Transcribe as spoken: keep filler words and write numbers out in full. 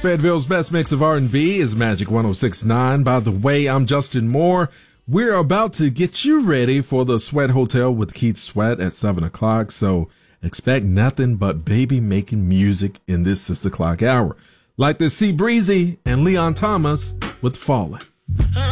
Fayetteville's best mix of R and B is Magic one oh six point nine. By the way, I'm Justin Moore. We're about to get you ready for the Sweat Hotel with Keith Sweat at seven o'clock, so expect nothing but baby making music in this six o'clock hour. Like the Sea Breezy and Leon Thomas with Falling.